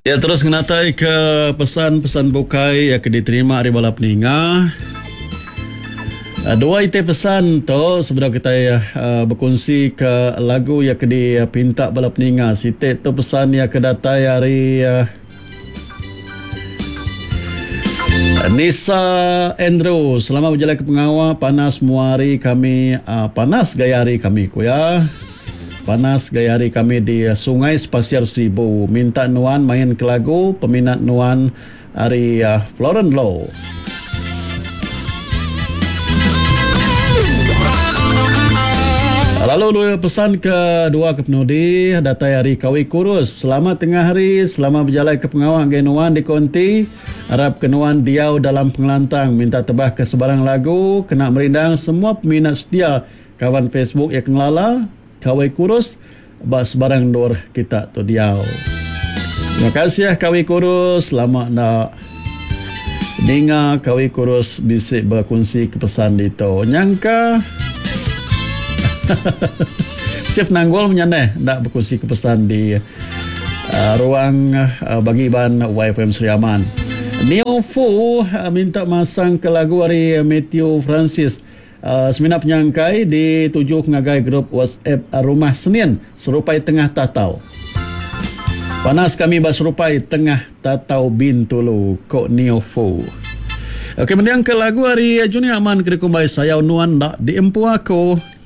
Ya, terus menatai ke pesan-pesan bukai yang diterima dari bala peninga. Dua ite pesan tu sebelum kita berkongsi ke lagu yang dipinta bala peninga. Site tu pesan yang kedatai hari Nisa Andrew. Selamat berjalan ke pengawal. Panas muari kami, panas gaya hari kami ku ya. Panas gaya hari kami di Sungai Spasial Sibu. Minta nuan main ke lagu peminat nuan hari Florence Law. Lalu pesan kedua ke penudi datai hari Kawi Kurus. Selamat tengah hari, selamat berjalan ke pengawang genuan di konti. Harap kenuan diau dalam pengelantang. Minta tebah ke sebarang lagu. Kena merindang semua peminat setia kawan Facebook yang kengelala Kawi Kurus. Bak sebarang dor kita tu diau. Terima kasih Kawi Kurus. Selamat nak dengar Kawi Kurus bisik berkongsi ke pesan itu. Nyangka Sif Nanggol menyaneh nak berkongsi kepesan di ruang bagi ban YFM Seriaman. Neo Fu minta masang ke lagu hari Matthew Francis. Seminat penyangkai di 7 ngagai grup WhatsApp Rumah Senin serupai tengah tatau. Panas kami serupai tengah tatau Bintulu kok Neo Fu. Okey, mendiang ke lagu hari Juni Aman kira kumbai saya nuan nak diempu aku.